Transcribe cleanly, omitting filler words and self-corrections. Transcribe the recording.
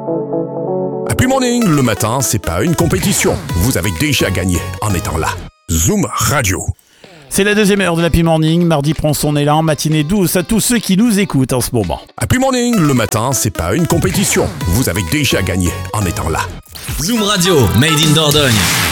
Happy Morning, le matin, c'est pas une compétition. Vous avez déjà gagné en étant là. Zoom Radio. C'est la deuxième heure de l'Happy Morning. Mardi prend son élan, matinée douce à tous ceux qui nous écoutent en ce moment. Happy Morning, le matin, c'est pas une compétition. Vous avez déjà gagné en étant là. Zoom Radio, made in Dordogne.